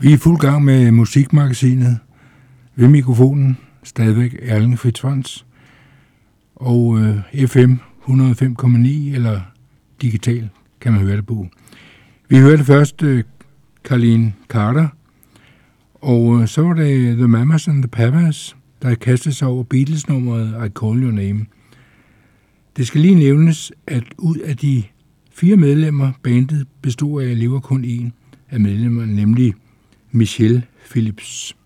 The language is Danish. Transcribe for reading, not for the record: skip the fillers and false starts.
Vi er i fuld gang med musikmagasinet. Ved mikrofonen stadigvæk Erling Fritz og FM 105,9 eller digital kan man høre det på. Vi hørte først Carlene Carter, og så var det The Mamas and the Papas, der kastede sig over Beatles-nummeret I Call Your Name. Det skal lige nævnes, at ud af de 4 medlemmer, bandet bestod af, lever kun en af medlemmerne, nemlig Michelle Phillips.